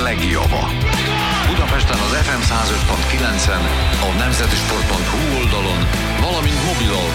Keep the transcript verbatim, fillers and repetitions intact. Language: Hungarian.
legjava. Budapesten az ef em száz öt pont kilencen, a nemzetisport pont hu oldalon, valamint mobilon